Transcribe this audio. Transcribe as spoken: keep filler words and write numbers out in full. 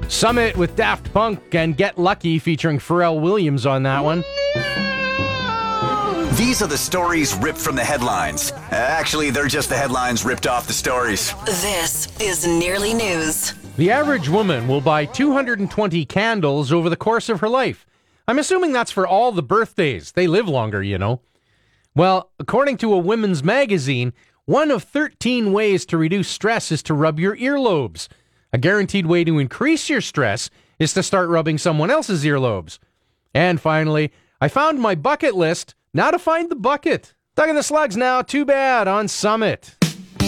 Summit with Daft Punk and Get Lucky featuring Pharrell Williams on that one. These are the stories ripped from the headlines. Actually, they're just the headlines ripped off the stories. This is Nearly News. The average woman will buy two hundred twenty candles over the course of her life. I'm assuming that's for all the birthdays. They live longer, you know. Well, according to a women's magazine, one of thirteen ways to reduce stress is to rub your earlobes. A guaranteed way to increase your stress is to start rubbing someone else's earlobes. And finally, I found my bucket list. Now to find the bucket. Doug and the Slugs now. Too bad on Summit.